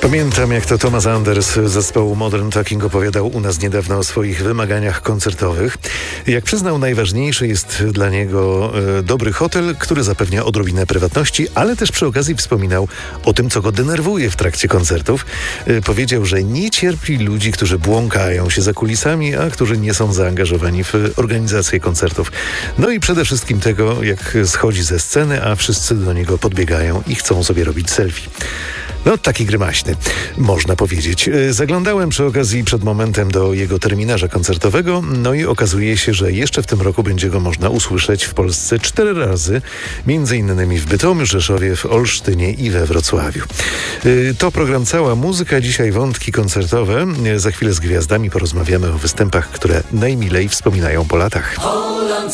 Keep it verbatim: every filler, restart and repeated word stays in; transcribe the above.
Pamiętam, jak to Thomas Anders z zespołu Modern Talking opowiadał u nas niedawno o swoich wymaganiach koncertowych. Jak przyznał, najważniejszy jest dla niego e, dobry hotel, który zapewnia odrobinę prywatności, ale też przy okazji wspominał o tym, co go denerwuje w trakcie koncertów. E, powiedział, że nie cierpi ludzi, którzy błąkają się za kulisami, a którzy nie są zaangażowani w organizację koncertów. No i przede wszystkim tego, jak schodzi ze sceny, a wszyscy do niego podbiegają i chcą sobie robić selfie. No, taki grymaśny, można powiedzieć. Zaglądałem przy okazji przed momentem do jego terminarza koncertowego, no i okazuje się, że jeszcze w tym roku będzie go można usłyszeć w Polsce cztery razy, między innymi w Bytomiu, Rzeszowie, w Olsztynie i we Wrocławiu. To program Cała Muzyka, dzisiaj wątki koncertowe. Za chwilę z gwiazdami porozmawiamy o występach, które najmilej wspominają po latach.